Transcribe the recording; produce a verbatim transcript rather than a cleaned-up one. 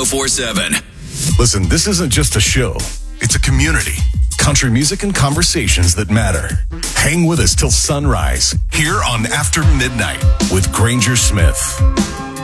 four seven. Listen, this isn't just a show. It's a community. Country music and conversations that matter. Hang with us till sunrise here on After Midnight with Granger Smith.